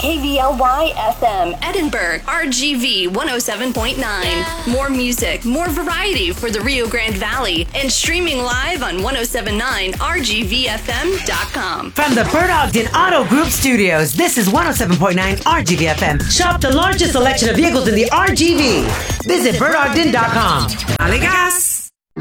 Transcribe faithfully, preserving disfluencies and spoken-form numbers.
K V L Y F M. Edinburgh, R G V one oh seven point nine. More music, more variety for the Rio Grande Valley, and streaming live on ten seventy-nine R G V F M dot com. From the Bert Ogden Auto Group Studios, this is one oh seven point nine R G V F M. Shop the largest selection of vehicles in the R G V. Visit bert ogden dot com. Aligas!